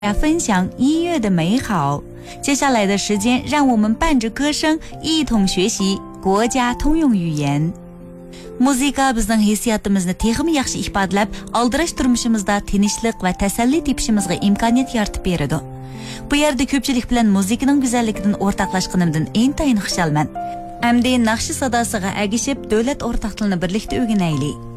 分享音乐的美好。接下来的时间，让我们伴着歌声一同学习国家通用语言。Muzika bizning hissiyotimizni texmi yaxshi ifodalab, aldirash turmushimizda tinchlik va tasalli tepishimizga imkoniyat yaratib beradi. Bu yerda ko'pchilik bilan muzikaning go'zalligidan o'rtoqlashganimdan intayin xushalman. Hamda naqshi sadosiga agishib, davlat o'rtoq tilini birlikda o'rganaylik.